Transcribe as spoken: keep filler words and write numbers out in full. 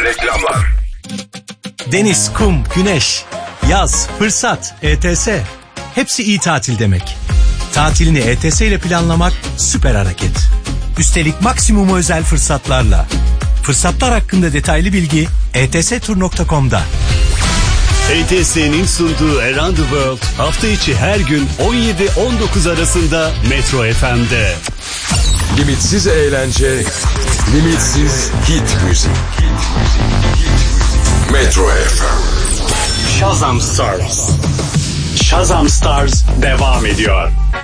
Reklamlar. Deniz, kum, güneş, yaz, fırsat, E T S. Hepsi iyi tatil demek. Tatilini E T S ile planlamak süper hareket. Üstelik maksimum özel fırsatlarla. Fırsatlar hakkında detaylı bilgi e t s tur nokta com'da. E T S'nin sunduğu Around the World hafta içi her gün on yedi on dokuz arasında Metro F M'de. Limitsiz eğlence, limitsiz hit müzik. Metro F M. Shazam Stars. Shazam Stars devam ediyor.